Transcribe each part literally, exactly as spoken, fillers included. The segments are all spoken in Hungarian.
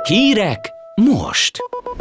Hírek most!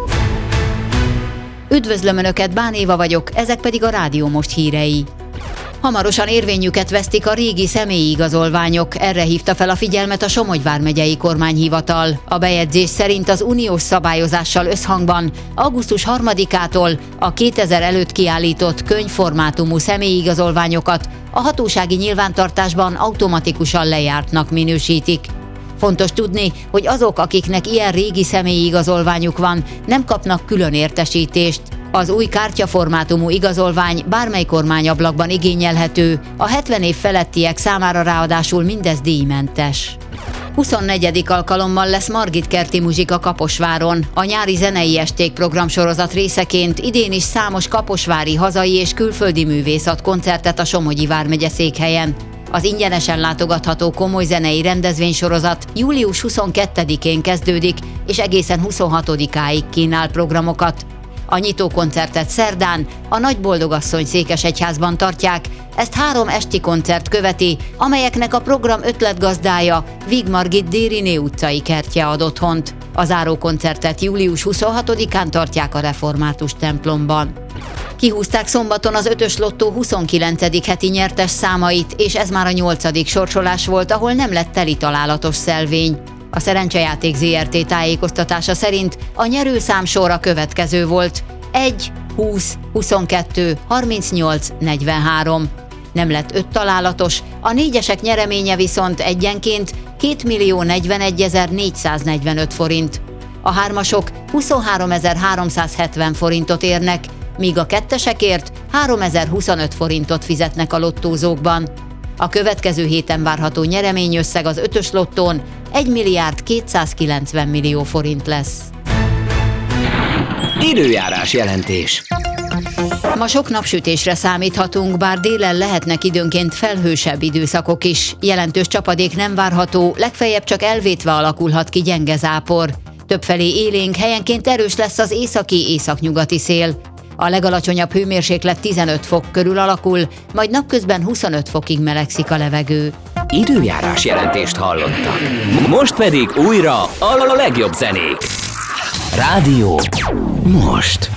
Üdvözlöm Önöket, Bán Éva vagyok, ezek pedig a Rádió Most hírei. Hamarosan érvényüket vesztik a régi személyi igazolványok, erre hívta fel a figyelmet a Somogy vármegyei kormányhivatal. A bejegyzés szerint az uniós szabályozással összhangban augusztus harmadikától a kétezer előtt kiállított könyvformátumú személyi igazolványokat a hatósági nyilvántartásban automatikusan lejártnak minősítik. Fontos tudni, hogy azok, akiknek ilyen régi személyi igazolványuk van, nem kapnak külön értesítést. Az új kártyaformátumú igazolvány bármely kormányablakban igényelhető, a hetven év felettiek számára ráadásul mindez díjmentes. huszonnegyedik alkalommal lesz Margitkerti muzsika Kaposváron. A nyári zenei esték programsorozat részeként idén is számos kaposvári hazai és külföldi művész ad koncertet a Somogyi vármegye székhelyen. Az ingyenesen látogatható komoly zenei rendezvénysorozat július huszonkettedikén kezdődik, és egészen huszonhatodikáig kínál programokat. A nyitókoncertet szerdán a Nagyboldogasszony székesegyházban tartják, ezt három esti koncert követi, amelyeknek a program ötletgazdája Vig Margit Dériné utcai kertje ad otthont. A zárókoncertet július huszonhatodikán tartják a Református templomban. Kihúzták szombaton az ötös lottó huszonkilencedik heti nyertes számait, és ez már a nyolcadik sorsolás volt, ahol nem lett teli találatos szelvény. A Szerencsejáték zé er té tájékoztatása szerint a nyerőszámsor a következő volt: egy, húsz, huszonkettő, harmincnyolc, negyvenhárom. Nem lett öt találatos, a négyesek nyereménye viszont egyenként kétmillió negyvenegyezer-négyszáznegyvenöt forint. A hármasok huszonháromezer-háromszázhetven forintot érnek, míg a kettesekért háromezer-huszonöt forintot fizetnek a lottózókban. A következő héten várható nyereményösszeg az ötös lottón egy milliárd kétszázkilencven millió forint lesz. Időjárás jelentés. Ma sok napsütésre számíthatunk, bár délen lehetnek időnként felhősebb időszakok is. Jelentős csapadék nem várható, legfeljebb csak elvétve alakulhat ki gyenge zápor. Többfelé élénk, helyenként erős lesz az északi-északnyugati szél. A legalacsonyabb hőmérséklet tizenöt fok körül alakul, majd napközben huszonöt fokig melegszik a levegő. Időjárás jelentést hallottak. Most pedig újra a legjobb zenék. Rádió most.